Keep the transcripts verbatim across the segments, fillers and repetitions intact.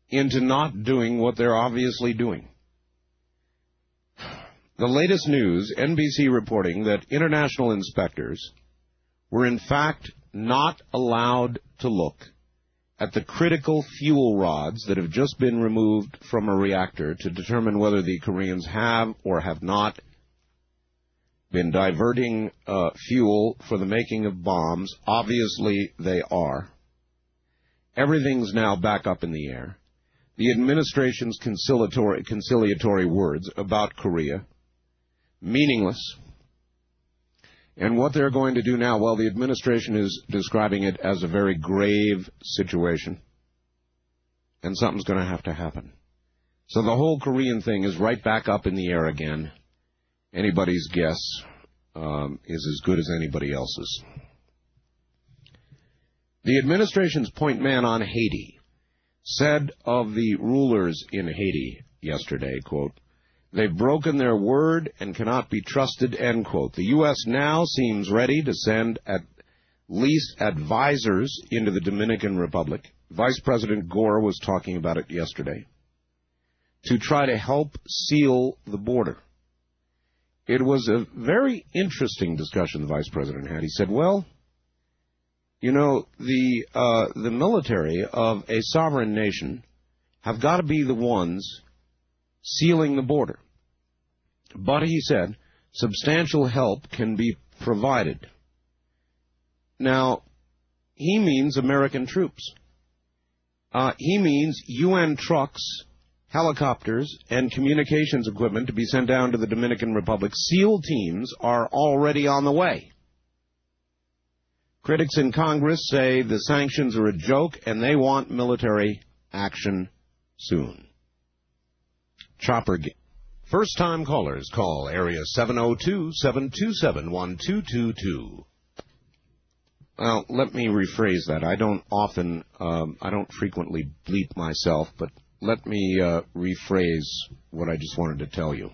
into not doing what they're obviously doing. The latest news, N B C reporting that international inspectors were in fact not allowed to look at the critical fuel rods that have just been removed from a reactor to determine whether the Koreans have or have not been diverting uh, fuel for the making of bombs. Obviously, they are. Everything's now back up in the air. The administration's conciliatory, conciliatory words about Korea, meaningless. And what they're going to do now, well, the administration is describing it as a very grave situation. And something's going to have to happen. So the whole Korean thing is right back up in the air again. Anybody's guess um, is as good as anybody else's. The administration's point man on Haiti said of the rulers in Haiti yesterday, quote, "They've broken their word and cannot be trusted," end quote. The U S now seems ready to send at least advisors into the Dominican Republic. Vice President Gore was talking about it yesterday, to try to help seal the border. It was a very interesting discussion the Vice President had. He said, well, you know, the uh, the military of a sovereign nation have got to be the ones sealing the border. But, he said, substantial help can be provided. Now, he means American troops. Uh, he means U N trucks, helicopters, and communications equipment to be sent down to the Dominican Republic. SEAL teams are already on the way. Critics in Congress say the sanctions are a joke and they want military action soon. Chopper. First-time callers call area seven oh two, seven two seven, one two two two. Well, let me rephrase that. I don't often, um, I don't frequently bleep myself, but let me uh, rephrase what I just wanted to tell you.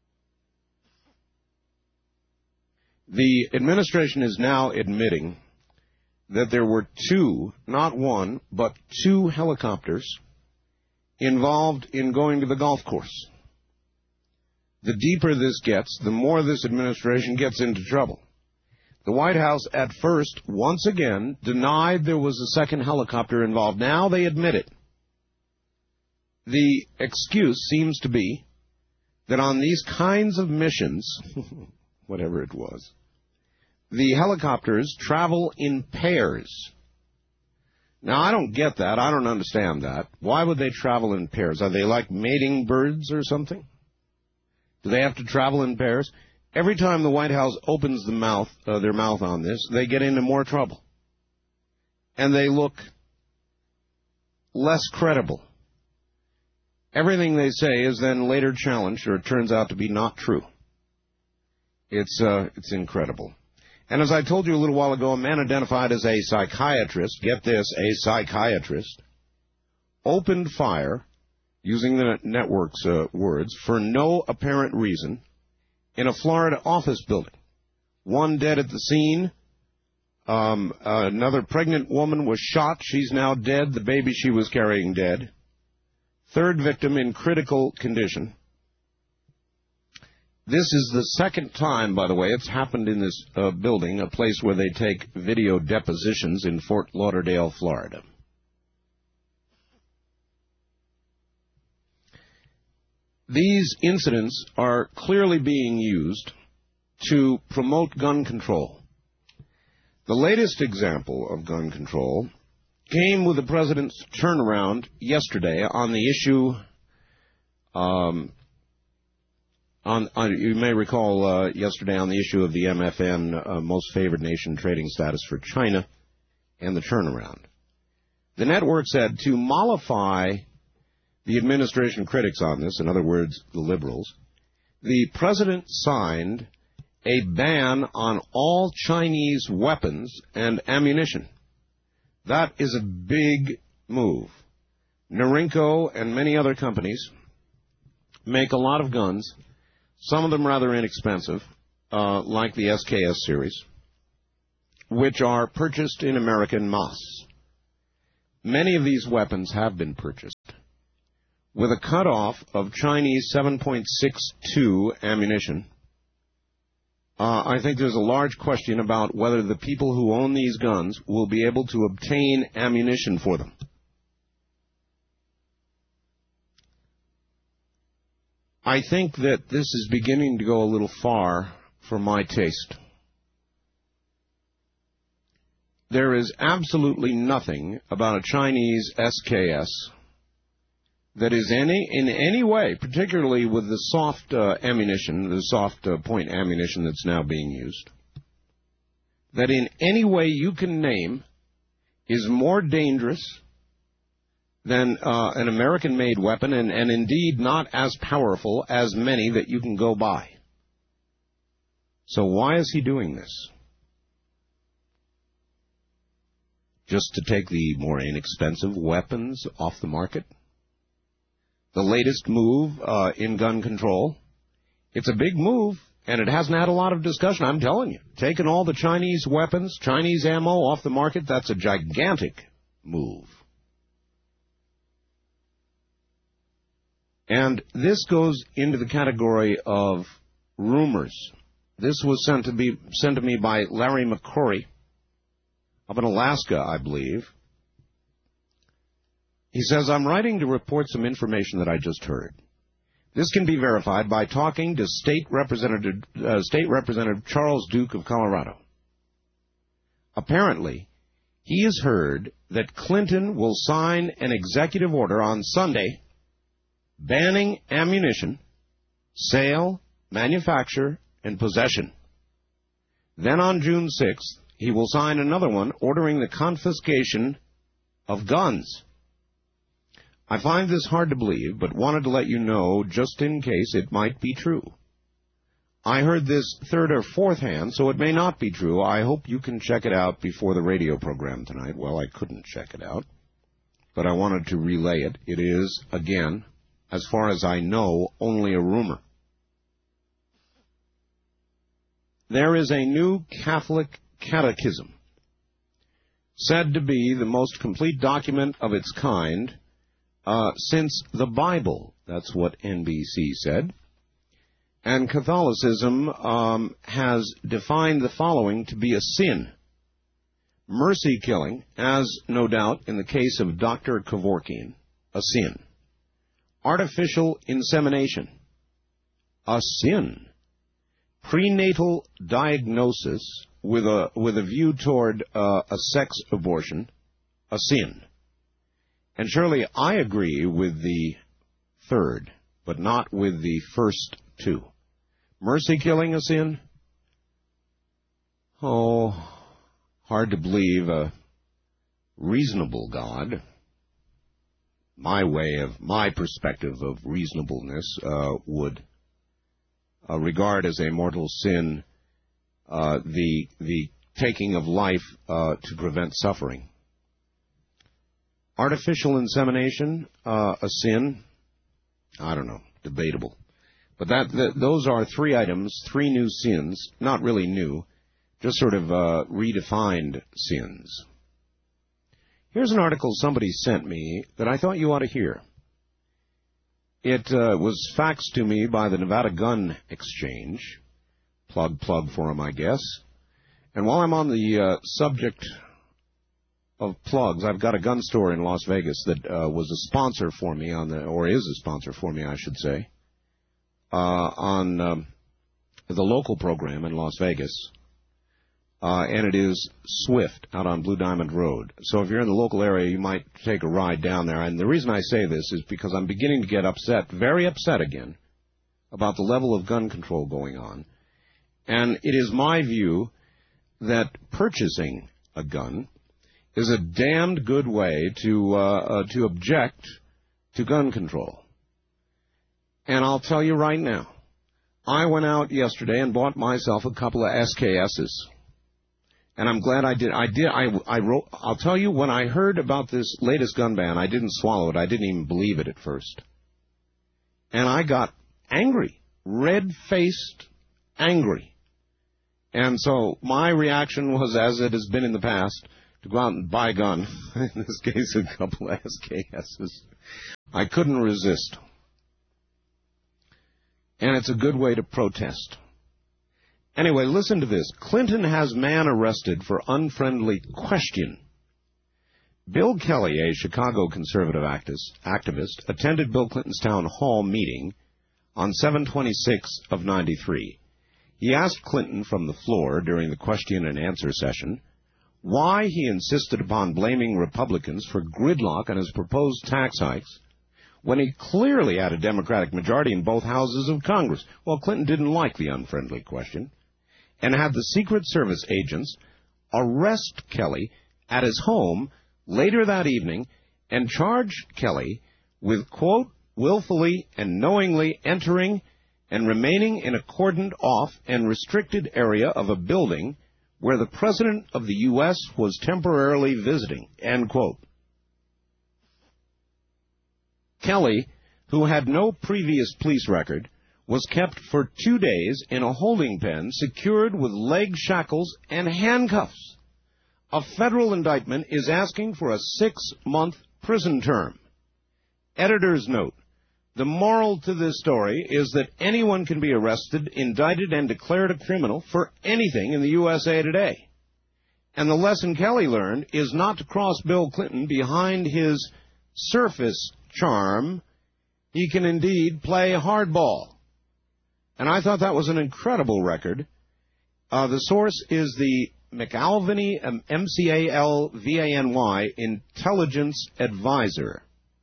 The administration is now admitting that there were two, not one, but two helicopters involved in going to the golf course. The deeper this gets, the more this administration gets into trouble. The White House at first, once again, denied there was a second helicopter involved. Now they admit it. The excuse seems to be that on these kinds of missions, whatever it was, the helicopters travel in pairs. Now, I don't get that. I don't understand that. Why would they travel in pairs? Are they like mating birds or something? Do they have to travel in pairs? Every time the White House opens the mouth, uh, their mouth on this, they get into more trouble. And they look less credible. Everything they say is then later challenged, or it turns out to be not true. It's uh, it's incredible. And as I told you a little while ago, a man identified as a psychiatrist, get this, a psychiatrist, opened fire, using the network's uh, words, for no apparent reason, in a Florida office building. One dead at the scene. Um, uh, another pregnant woman was shot. She's now dead. The baby she was carrying dead. Third victim in critical condition. This is the second time, by the way, it's happened in this uh, building, a place where they take video depositions in Fort Lauderdale, Florida. These incidents are clearly being used to promote gun control. The latest example of gun control came with the president's turnaround yesterday on the issue, um, on, on you may recall uh, yesterday on the issue of the M F N, uh, Most Favored Nation trading status for China, and the turnaround. The network said to mollify the administration critics on this, in other words, the liberals, the president signed a ban on all Chinese weapons and ammunition. That is a big move. Norinco and many other companies make a lot of guns, some of them rather inexpensive, uh, like the S K S series, which are purchased in American mass. Many of these weapons have been purchased with a cutoff of Chinese seven point six two ammunition, uh, I think there's a large question about whether the people who own these guns will be able to obtain ammunition for them. I think that this is beginning to go a little far for my taste. There is absolutely nothing about a Chinese S K S that is any in any way, particularly with the soft uh, ammunition, the soft uh, point ammunition that's now being used, that in any way you can name is more dangerous than uh, an American-made weapon, and, and indeed not as powerful as many that you can go buy. So why is he doing this? Just to take the more inexpensive weapons off the market? The latest move uh, in gun control. It's a big move, and it hasn't had a lot of discussion, I'm telling you. Taking all the Chinese weapons, Chinese ammo off the market, that's a gigantic move. And this goes into the category of rumors. This was sent to be sent to me by Larry McCrory up in Alaska, I believe. He says, I'm writing to report some information that I just heard. This can be verified by talking to State Representative, uh, State Representative Charles Duke of Colorado. Apparently, he has heard that Clinton will sign an executive order on Sunday banning ammunition, sale, manufacture, and possession. Then on June sixth, he will sign another one ordering the confiscation of guns. I find this hard to believe, but wanted to let you know just in case it might be true. I heard this third or fourth hand, so it may not be true. I hope you can check it out before the radio program tonight. Well, I couldn't check it out, but I wanted to relay it. It is, again, as far as I know, only a rumor. There is a new Catholic catechism, said to be the most complete document of its kind uh, since the Bible. That's what N B C said. And Catholicism um, has defined the following to be a sin. Mercy killing, as no doubt in the case of Doctor Kevorkian, a sin. Artificial insemination, a sin. Prenatal diagnosis with a with a view toward uh, a sex abortion, a sin. And surely I agree with the third, but not with the first two. Mercy killing, a sin? Oh, hard to believe a reasonable God, my way of, my perspective of reasonableness, uh, would uh, regard as a mortal sin uh, the the taking of life uh, to prevent suffering. Artificial insemination, uh, a sin? I don't know, debatable. But that, that those are three items, three new sins, not really new, just sort of uh, redefined sins. Here's an article somebody sent me that I thought you ought to hear. It uh, was faxed to me by the Nevada Gun Exchange. Plug, plug for them, I guess. And while I'm on the uh, subject of plugs, I've got a gun store in Las Vegas that uh, was a sponsor for me on the, or is a sponsor for me, I should say, uh, on um, the local program in Las Vegas. Uh, and it is Swift out on Blue Diamond Road. So if you're in the local area, you might take a ride down there. And the reason I say this is because I'm beginning to get upset, very upset again, about the level of gun control going on. And it is my view that purchasing a gun is a damned good way to uh, uh, to object to gun control. And I'll tell you right now, I went out yesterday and bought myself a couple of S K S's. And I'm glad I did. I did. I, I wrote. I'll tell you, when I heard about this latest gun ban, I didn't swallow it. I didn't even believe it at first. And I got angry, red-faced, angry. And so my reaction was, as it has been in the past, to go out and buy a gun. In this case, a couple of S K S's. I couldn't resist. And it's a good way to protest. Anyway, listen to this. Clinton has man arrested for unfriendly question. Bill Kelly, a Chicago conservative activist, attended Bill Clinton's town hall meeting on seven twenty-six of ninety-three. He asked Clinton from the floor during the question and answer session why he insisted upon blaming Republicans for gridlock on his proposed tax hikes when he clearly had a Democratic majority in both houses of Congress. Well, Clinton didn't like the unfriendly question and had the Secret Service agents arrest Kelly at his home later that evening and charge Kelly with, quote, willfully and knowingly entering and remaining in a cordoned off and restricted area of a building where the President of the U S was temporarily visiting, end quote. Kelly, who had no previous police record, was kept for two days in a holding pen secured with leg shackles and handcuffs. A federal indictment is asking for a six-month prison term. Editor's note. The moral to this story is that anyone can be arrested, indicted, and declared a criminal for anything in the U S A today. And the lesson Kelly learned is not to cross Bill Clinton behind his surface charm. He can indeed play hardball. And I thought that was an incredible record. Uh, the source is the McAlvany, um, M C A L V A N Y, Intelligence Advisor.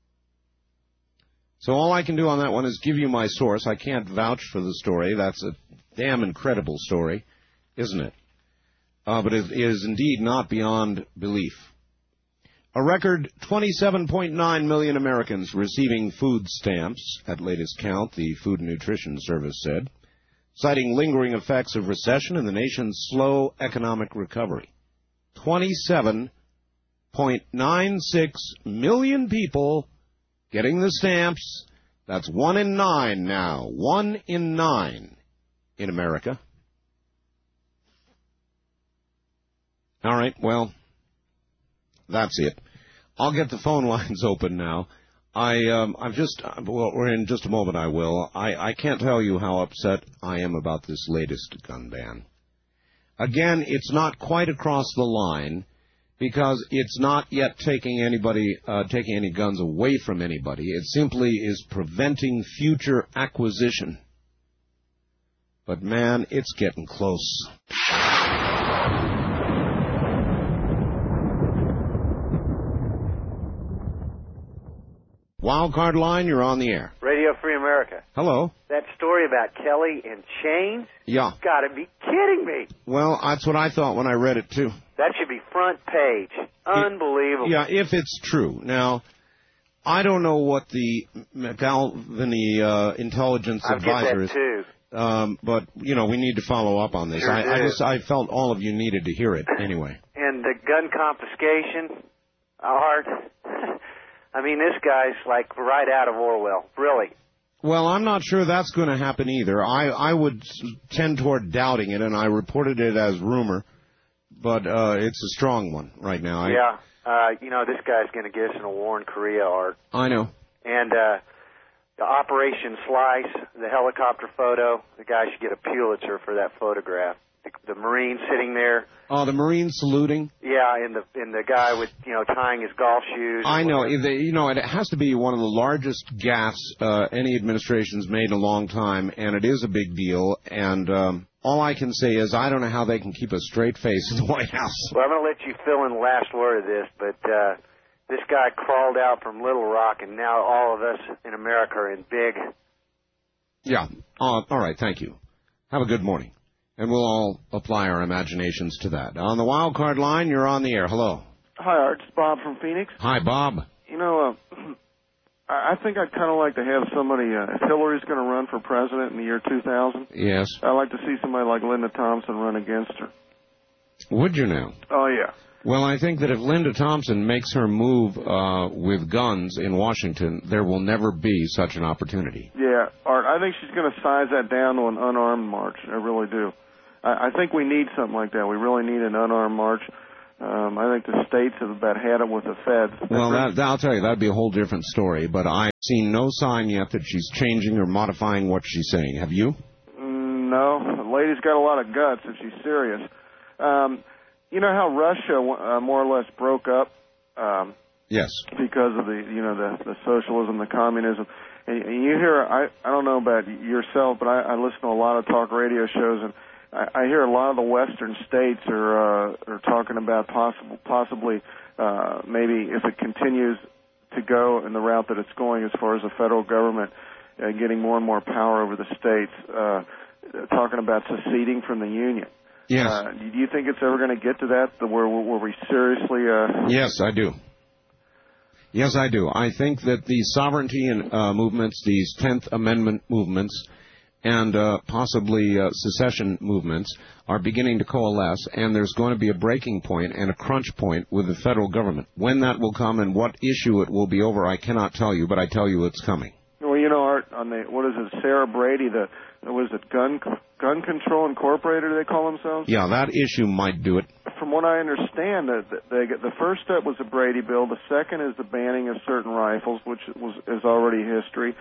So all I can do on that one is give you my source. I can't vouch for the story. That's a damn incredible story, isn't it? Uh, but it is indeed not beyond belief. A record twenty-seven point nine million Americans receiving food stamps, at latest count, the Food and Nutrition Service said, citing lingering effects of recession and the nation's slow economic recovery. twenty-seven point nine six million people getting the stamps. That's one in nine now. One in nine in America. All right, well, that's it. I'll get the phone lines open now. I, um, I've just, well, or in just a moment I will. I, I can't tell you how upset I am about this latest gun ban. Again, it's not quite across the line, because it's not yet taking anybody, uh, taking any guns away from anybody. It simply is preventing future acquisition. But man, it's getting close. Wildcard line, you're on the air. Radio Free America. Hello. That story about Kelly in chains? Yeah. You've got to be kidding me. Well, that's what I thought when I read it, too. That should be front page. Unbelievable. Yeah, if it's true. Now, I don't know what the McAlvany uh, Intelligence I'll Advisor get that is. Too. Um, but, you know, we need to follow up on this. Sure I, I do. just I felt all of you needed to hear it anyway. And the gun confiscation, Art. I mean, this guy's like right out of Orwell. Really. Well, I'm not sure that's going to happen either. I, I would tend toward doubting it, and I reported it as rumor. But uh, it's a strong one right now. I, yeah. Uh, you know, this guy's going to get us in a war in Korea, Art. I know. And uh, the Operation Slice, the helicopter photo, the guy should get a Pulitzer for that photograph. The, the Marine sitting there. Oh, the Marine saluting? Yeah, and the and the guy with, you know, tying his golf shoes. I know. They, you know, it has to be one of the largest gaffes uh, any administration's made in a long time, and it is a big deal. And um, all I can say is I don't know how they can keep a straight face in the White House. Well, I'm going to let you fill in the last word of this, but uh, this guy crawled out from Little Rock, and now all of us in America are in big. Yeah. Uh, all right. Thank you. Have a good morning. And we'll all apply our imaginations to that. On the wild card line, you're on the air. Hello. Hi, Art. It's Bob from Phoenix. Hi, Bob. You know, uh, I think I'd kind of like to have somebody, uh, if Hillary's going to run for president in the year two thousand, yes, I'd like to see somebody like Linda Thompson run against her. Would you now? Oh, yeah. Well, I think that if Linda Thompson makes her move uh, with guns in Washington, there will never be such an opportunity. Yeah, Art, I think she's going to size that down to an unarmed march. I really do. I, I think we need something like that. We really need an unarmed march. Um, I think the states have about had it with the feds. Well, that, I'll tell you, that'd be a whole different story. But I've seen no sign yet that she's changing or modifying what she's saying. Have you? Mm, no. The lady's got a lot of guts if she's serious. Um, you know how Russia uh, more or less broke up? Um, yes. Because of the, you know, the, the socialism, the communism. And, and you hear, I, I don't know about yourself, but I, I listen to a lot of talk radio shows, and I, I hear a lot of the western states are uh, are talking about possible, possibly, uh, maybe if it continues to go in the route that it's going as far as the federal government uh, getting more and more power over the states, uh, talking about seceding from the Union. Yes. Uh, do you think it's ever going to get to that, where, where we seriously... Uh... Yes, I do. Yes, I do. I think that the sovereignty and, uh, movements, these tenth Amendment movements, and uh, possibly uh, secession movements are beginning to coalesce, and there's going to be a breaking point and a crunch point with the federal government. When that will come and what issue it will be over, I cannot tell you, but I tell you it's coming. Well, you know, Art, on the, what is it, Sarah Brady, the, was it Gun Gun Control Incorporated, they call themselves? Yeah, that issue might do it. From what I understand, the, the, the first step was the Brady bill. The second is the banning of certain rifles, which was is already history.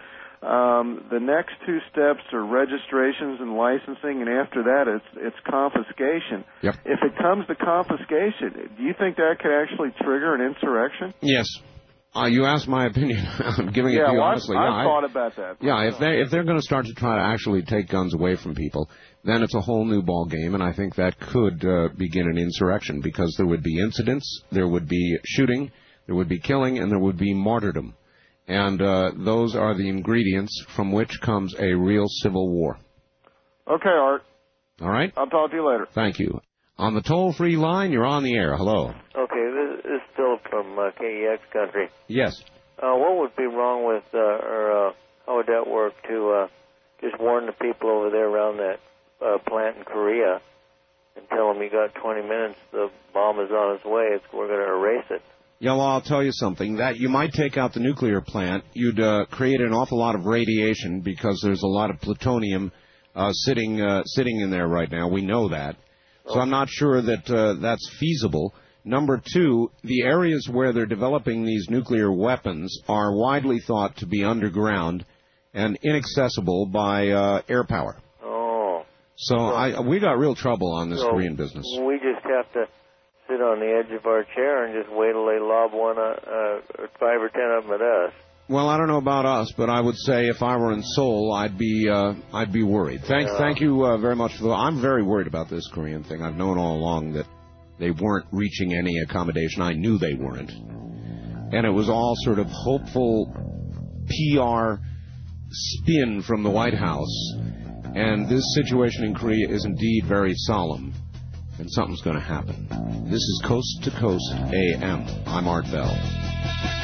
Um, the next two steps are registrations and licensing, and after that, it's it's confiscation. Yep. If it comes to confiscation, do you think that could actually trigger an insurrection? Yes. Uh, you asked my opinion. I'm giving yeah, it to you well, honestly. I've, yeah, I've I, thought about that. Yeah, if they if they're going to start to try to actually take guns away from people, then it's a whole new ball game, and I think that could uh, begin an insurrection because there would be incidents, there would be shooting, there would be killing, and there would be martyrdom, and uh, those are the ingredients from which comes a real civil war. Okay, Art. All right. I'll talk to you later. Thank you. On the toll-free line, you're on the air. Hello. Okay, this, this is Philip from uh, K E X Country. Yes. Uh, what would be wrong with, uh, or uh, how would that work to uh, just warn the people over there around that uh, plant in Korea and tell them you got twenty minutes, the bomb is on its way, it's, we're going to erase it? Yeah, well, I'll tell you something. That you might take out the nuclear plant, you'd uh, create an awful lot of radiation because there's a lot of plutonium uh, sitting uh, sitting in there right now. We know that. So I'm not sure that uh, that's feasible. Number two, the areas where they're developing these nuclear weapons are widely thought to be underground and inaccessible by uh, air power. Oh. So, so I, we got real trouble on this so Korean business. We just have to sit on the edge of our chair and just wait till they lob one, uh, uh, five or ten of them at us. Well, I don't know about us, but I would say if I were in Seoul, I'd be uh, I'd be worried. Thank yeah. thank you uh, very much for the. I'm very worried about this Korean thing. I've known all along that they weren't reaching any accommodation. I knew they weren't, and it was all sort of hopeful P R spin from the White House. And this situation in Korea is indeed very solemn, and something's going to happen. This is Coast to Coast A M. I'm Art Bell.